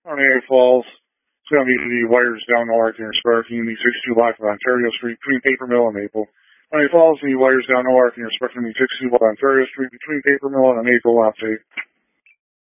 Niagara Falls. It's going to be the wires down north in Sparky and the 62 block of Ontario Street between Paper Mill and Maple. Niagara Falls, the wires down north in Sparky and the 62 block of Ontario Street between Paper Mill and Maple. Update.